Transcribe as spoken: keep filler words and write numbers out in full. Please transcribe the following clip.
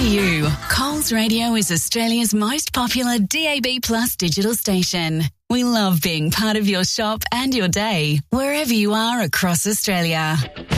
you, Coles Radio is Australia's most popular D A B Plus digital station. We love being part of your shop and your day, wherever you are across Australia.